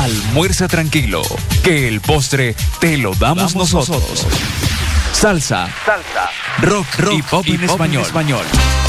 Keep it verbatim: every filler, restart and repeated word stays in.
Almuerza tranquilo, que el postre te lo damos, damos nosotros. nosotros. Salsa, Salsa, rock, rock y pop, y en, pop español. en español.